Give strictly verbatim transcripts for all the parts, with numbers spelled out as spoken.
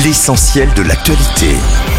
l'essentiel de l'actualité.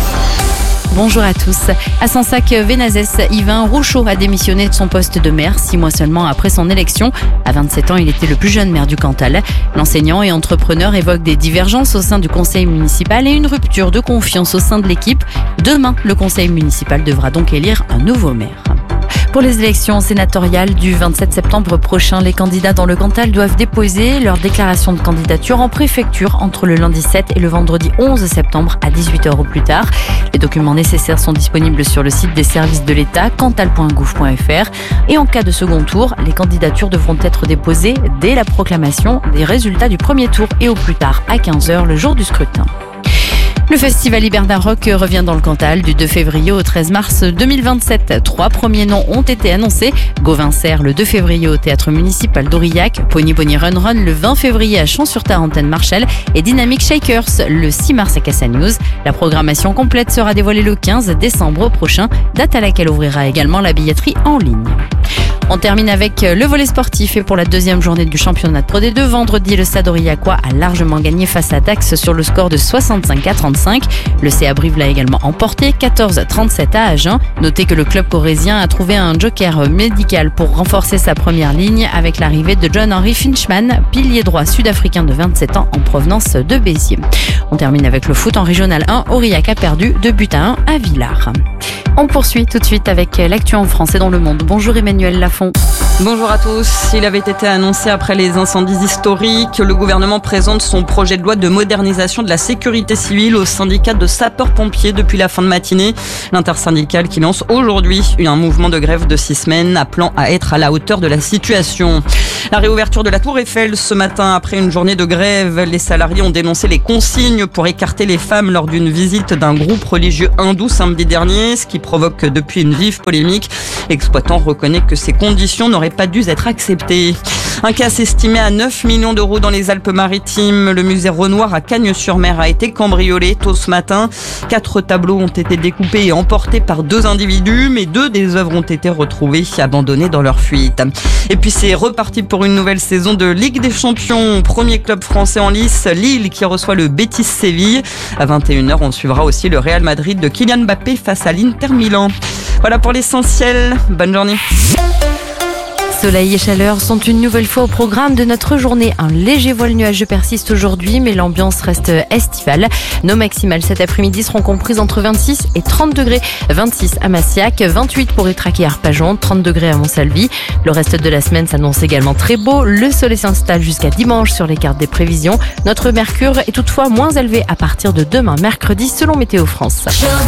Bonjour à tous. À Sansac-Vénazès, Yvain Rouchaud a démissionné de son poste de maire six mois seulement après son élection. À vingt-sept ans, il était le plus jeune maire du Cantal. L'enseignant et entrepreneur évoque des divergences au sein du conseil municipal et une rupture de confiance au sein de l'équipe. Demain, le conseil municipal devra donc élire un nouveau maire. Pour les élections sénatoriales du vingt-sept septembre prochain, les candidats dans le Cantal doivent déposer leur déclaration de candidature en préfecture entre le lundi sept et le vendredi onze septembre à dix-huit heures au plus tard. Les documents nécessaires sont disponibles sur le site des services de l'État, cantal point gouv point f r. Et en cas de second tour, les candidatures devront être déposées dès la proclamation des résultats du premier tour et au plus tard à quinze heures le jour du scrutin. Le festival Hibernard Rock revient dans le Cantal du deux février au treize mars deux mille vingt-sept. Trois premiers noms ont été annoncés. Gauvin Serre le deux février au théâtre municipal d'Aurillac, Pony Pony Run Run le vingt février à Champs-sur-Tarentaine-Marchal et Dynamic Shakers le six mars à Cassanews. La programmation complète sera dévoilée le quinze décembre prochain, date à laquelle ouvrira également la billetterie en ligne. On termine avec le volley sportif et pour la deuxième journée du championnat de Pro D deux, vendredi, le Stade Aurillacois a largement gagné face à Dax sur le score de soixante-cinq à trente-cinq. Le C A Brive l'a également emporté quatorze à trente-sept à Agen. Notez que le club corrézien a trouvé un joker médical pour renforcer sa première ligne avec l'arrivée de John-Henry Finchman, pilier droit sud-africain de vingt-sept ans en provenance de Béziers. On termine avec le foot en Régional un. Aurillac a perdu deux buts à un à Villars. On poursuit tout de suite avec l'actu en France et dans le monde. Bonjour Emmanuel Lafont. Bonjour à tous. Il avait été annoncé après les incendies historiques. Le gouvernement présente son projet de loi de modernisation de la sécurité civile au syndicat de sapeurs-pompiers depuis la fin de matinée. L'intersyndicale qui lance aujourd'hui un mouvement de grève de six semaines appelant à être à la hauteur de la situation. La réouverture de la Tour Eiffel ce matin après une journée de grève. Les salariés ont dénoncé les consignes pour écarter les femmes lors d'une visite d'un groupe religieux hindou samedi dernier, ce qui provoque depuis une vive polémique. L'exploitant reconnaît que ces conditions n'auraient pas dû être acceptées. Un casse estimé à neuf millions d'euros dans les Alpes-Maritimes. Le musée Renoir à Cagnes-sur-Mer a été cambriolé tôt ce matin. Quatre tableaux ont été découpés et emportés par deux individus, mais deux des œuvres ont été retrouvées abandonnées dans leur fuite. Et puis c'est reparti pour une nouvelle saison de Ligue des Champions. Premier club français en lice, Lille qui reçoit le Betis Séville. À vingt et une heures, on suivra aussi le Real Madrid de Kylian Mbappé face à l'Inter Milan. Voilà pour l'essentiel. Bonne journée. Soleil et chaleur sont une nouvelle fois au programme de notre journée. Un léger voile nuageux persiste aujourd'hui, mais l'ambiance reste estivale. Nos maximales cet après-midi seront comprises entre vingt-six et trente degrés. vingt-six à Massiac, vingt-huit pour Ytrac et Arpajon, trente degrés à Montsalvi. Le reste de la semaine s'annonce également très beau. Le soleil s'installe jusqu'à dimanche sur les cartes des prévisions. Notre mercure est toutefois moins élevé à partir de demain mercredi selon Météo France.